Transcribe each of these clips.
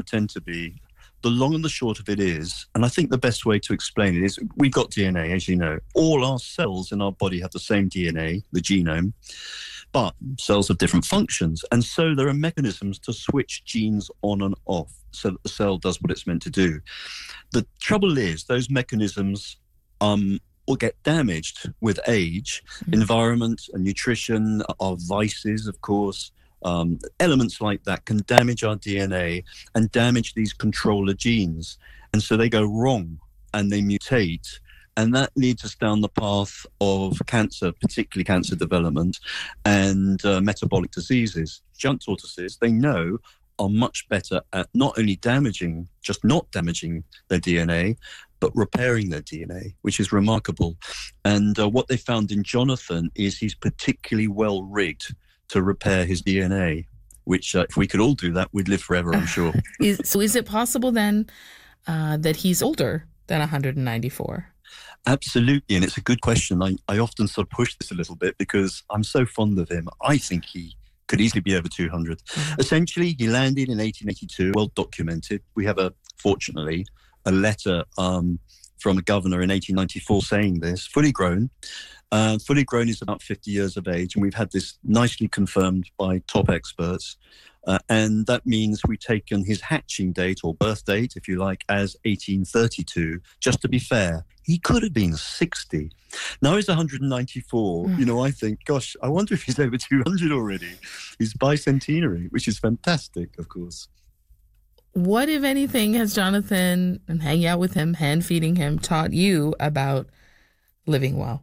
tend to be. The long and the short of it is, and I think the best way to explain it is, we've got DNA, as you know. All our cells in our body have the same DNA, the genome, but cells have different functions. And so there are mechanisms to switch genes on and off so that the cell does what it's meant to do. The trouble is, those mechanisms will get damaged with age. Environment and nutrition are vices, of course. Elements like that can damage our DNA and damage these controller genes. And so they go wrong and they mutate. And that leads us down the path of cancer, particularly cancer development and metabolic diseases. Giant tortoises, they know, are much better at not only not damaging their DNA, but repairing their DNA, which is remarkable. And what they found in Jonathan is he's particularly well rigged to repair his DNA, which if we could all do that, we'd live forever, I'm sure. So is it possible then that he's older than 194? Absolutely, and it's a good question. I often sort of push this a little bit because I'm so fond of him. I think he could easily be over 200. Essentially, he landed in 1882, well documented. We have, fortunately, a letter from a governor in 1894 saying this, fully grown. Fully grown is about 50 years of age, and we've had this nicely confirmed by top experts. And that means we've taken his hatching date, or birth date, if you like, as 1832. Just to be fair, he could have been 60. Now he's 194. I think, gosh, I wonder if he's over 200 already. He's bicentenary, which is fantastic, of course. What, if anything, has Jonathan, and hanging out with him, hand-feeding him, taught you about living well?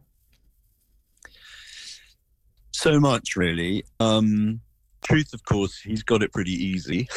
So much, really. Truth, of course, he's got it pretty easy.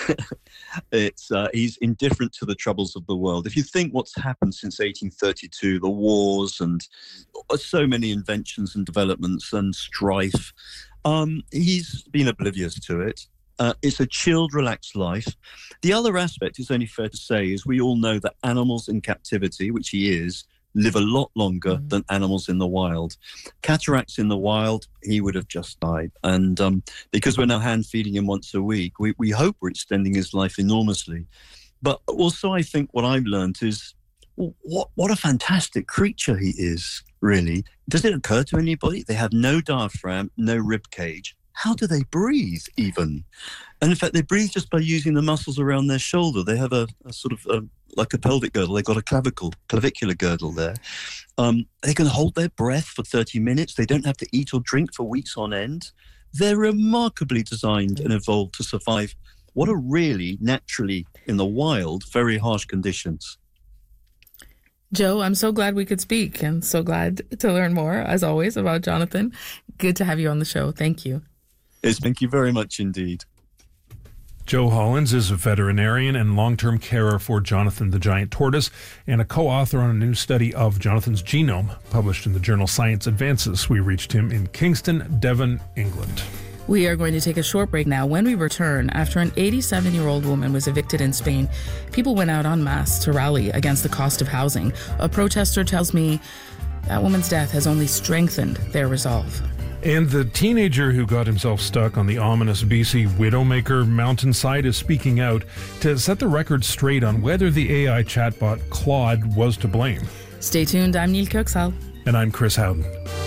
He's indifferent to the troubles of the world. If you think what's happened since 1832, the wars and so many inventions and developments and strife, he's been oblivious to it. It's a chilled, relaxed life. The other aspect, it's only fair to say, is we all know that animals in captivity, which he is, live a lot longer than animals in the wild. Cataracts in the wild, he would have just died. And because we're now hand-feeding him once a week, we hope we're extending his life enormously. But also I think what I've learned is what a fantastic creature he is, really. Does it occur to anybody? They have no diaphragm, no rib cage. How do they breathe, even? And in fact, they breathe just by using the muscles around their shoulder. They have a sort of like a pelvic girdle. They've got a clavicular girdle there. They can hold their breath for 30 minutes. They don't have to eat or drink for weeks on end. They're remarkably designed and evolved to survive what are really, naturally, in the wild, very harsh conditions. Joe, I'm so glad we could speak and so glad to learn more, as always, about Jonathan. Good to have you on the show. Thank you. Yes, thank you very much indeed. Joe Hollins is a veterinarian and long-term carer for Jonathan the Giant Tortoise and a co-author on a new study of Jonathan's genome published in the journal Science Advances. We reached him in Kingston, Devon, England. We are going to take a short break now. When we return, after an 87-year-old woman was evicted in Spain, people went out en masse to rally against the cost of housing. A protester tells me that woman's death has only strengthened their resolve. And the teenager who got himself stuck on the ominous BC Widowmaker mountainside is speaking out to set the record straight on whether the AI chatbot Claude was to blame. Stay tuned. I'm Neil Kirksall. And I'm Chris Howden.